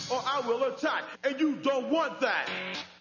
or I will attack, and you don't want that.